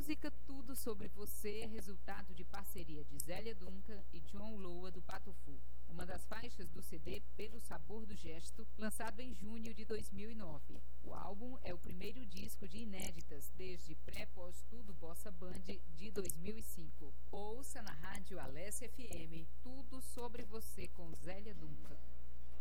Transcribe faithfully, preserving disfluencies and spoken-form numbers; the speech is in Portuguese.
música Tudo Sobre Você é resultado de parceria de Zélia Duncan e John Loa do Patofu, uma das faixas do C D Pelo Sabor do Gesto, lançado em junho de dois mil e nove. O álbum é o primeiro disco de inéditas desde Pré-Pós-Tudo Bossa Band de dois mil e cinco. Ouça na rádio Alessia F M Tudo Sobre Você com Zélia Duncan.